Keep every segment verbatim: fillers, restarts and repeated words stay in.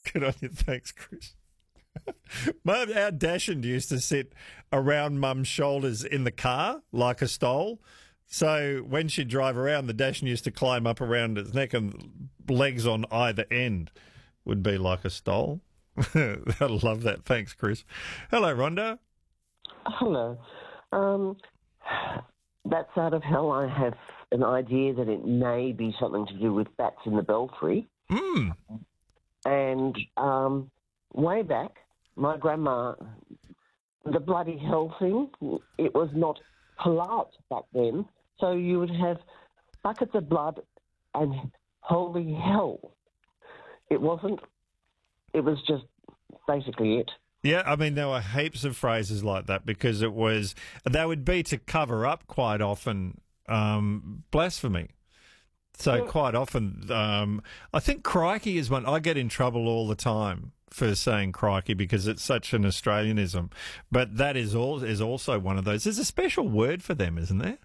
Good on you. Thanks, Chris. Mum, our Dachshund used to sit around Mum's shoulders in the car like a stole. So when she'd drive around, the Dachshund used to climb up around its neck, and legs on either end would be like a stole. I love that. Thanks, Chris. Hello, Rhonda. Hello. Um, Bats Out of Hell, I have an idea that it may be something to do with bats in the belfry. Mm. And um, way back, my grandma, the bloody hell thing, it was not polite back then. So you would have buckets of blood and holy hell. It wasn't, it was just basically it. Yeah, I mean, there were heaps of phrases like that because it was, they would be to cover up quite often um, blasphemy. So Yeah. quite often, um, I think crikey is one, I get in trouble all the time for saying crikey because it's such an Australianism. But that is all is also one of those. There's a special word for them, isn't there?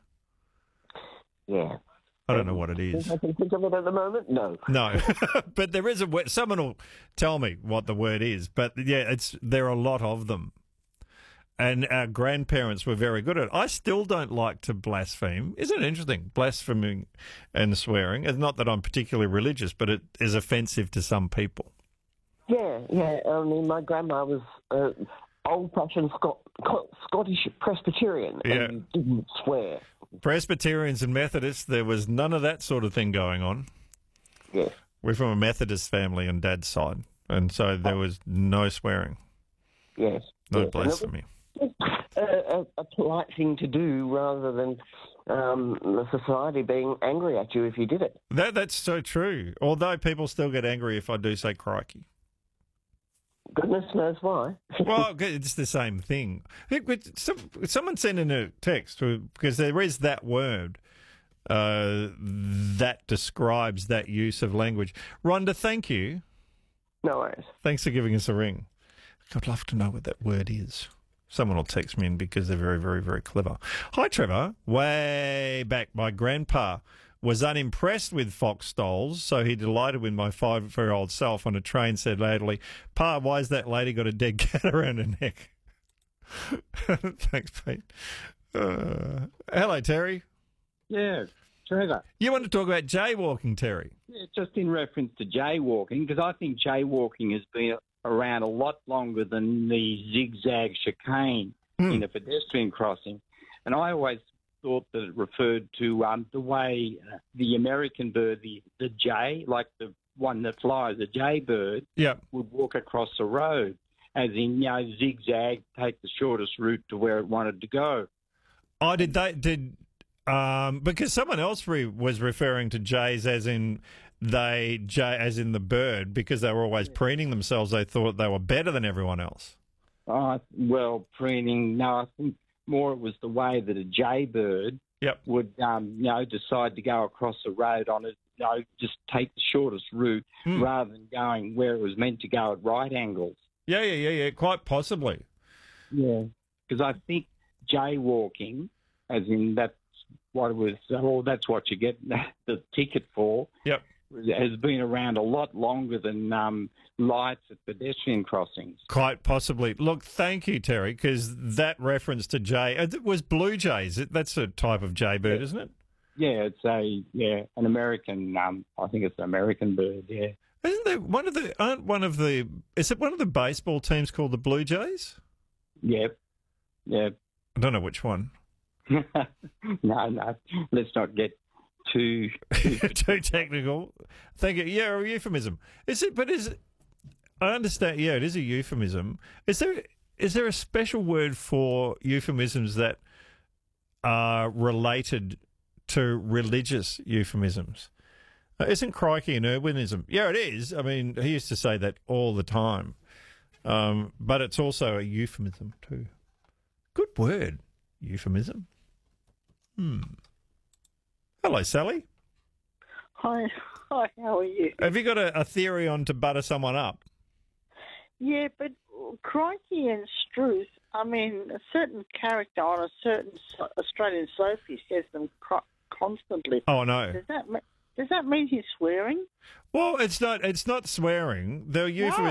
Yeah. I don't know what it is. I can think of it at the moment? No. No, but there is a word. Someone will tell me what the word is. But yeah, it's there are a lot of them, and our grandparents were very good at it. I still don't like to blaspheme. Isn't it interesting? Blaspheming and swearing. It's not that I'm particularly religious, but it is offensive to some people. Yeah, yeah. I mean, my grandma was uh, old-fashioned Scot- Scottish Presbyterian Yeah. and didn't swear. Presbyterians and Methodists, there was none of that sort of thing going on. Yes. We're from a Methodist family on Dad's side, and so there was no swearing, Yes. no yes. blasphemy. A, a, a polite thing to do rather than um, the society being angry at you if you did it. That That's so true, although people still get angry if I do say crikey. Goodness knows why. Well, it's the same thing. Someone sent in a text because there is that word uh, that describes that use of language. Rhonda, thank you. No worries. Thanks for giving us a ring. I'd love to know what that word is. Someone will text me in because they're very, very, very clever. Hi, Trevor. Way back, my grandpa was unimpressed with fox stoles, so he delighted with my five-year-old self on a train, said latterly, Pa, why's that lady got a dead cat around her neck? Thanks, Pete. Uh, hello, Terry. Yeah, Trevor. You want to talk about jaywalking, Terry? Yeah, just in reference to jaywalking, because I think jaywalking has been around a lot longer than the zigzag chicane Hmm. in a pedestrian crossing. And I always thought that it referred to um, the way uh, the American bird, the, the jay, like the one that flies, the jaybird, Yeah. would walk across the road, as in, you know, zigzag, take the shortest route to where it wanted to go. Oh, did they, did, um, because someone else re- was referring to jays as in they, jay, as in the bird, because they were always preening themselves, they thought they were better than everyone else. Uh, well, preening, no, I think more it was the way that a jaybird Yep. would, um, you know, decide to go across the road on it, you know, just take the shortest route Hmm. rather than going where it was meant to go at right angles. Yeah, yeah, yeah, yeah, quite possibly. Yeah. Because I think jaywalking, as in that's what it was, or that's what you get the ticket for, Yep. has been around a lot longer than um, lights at pedestrian crossings. Quite possibly. Look, thank you, Terry, because that reference to jay, it was blue jays. It- That's a type of jaybird, isn't it? Yeah, it's a yeah an American. Um, I think it's an American bird. Yeah. Isn't there one of the, aren't one of the, is it one of the baseball teams called the Blue Jays? Yep. Yep. I don't know which one. no, no. Let's not get too. Too technical. Thank you. Yeah, a euphemism. Is it, but is it, I understand, yeah, it is a euphemism. Is there, is there a special word for euphemisms that are related to religious euphemisms? Uh, isn't crikey an urbanism? Yeah, it is. I mean, he used to say that all the time. Um, but it's also a euphemism too. Good word, euphemism. Hmm. Hello, Sally. Hi, hi, how are you? Have you got a, a theory on to butter someone up? Yeah, but crikey and Struth, I mean, a certain character on a certain so- Australian soapie says them cro- constantly. Oh, no. Does that, ma- does that mean he's swearing? Well, it's not. It's not swearing. The euphemism.